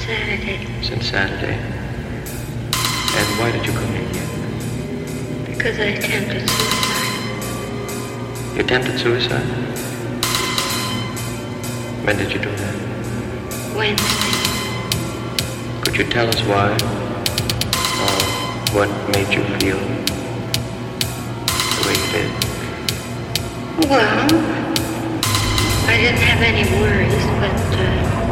Saturday. Since Saturday. And why did you come in here? Because I attempted suicide. You attempted suicide? When did you do that? Wednesday. Could you tell us why? Or what made you feel the way you did? Well, I didn't have any worries, but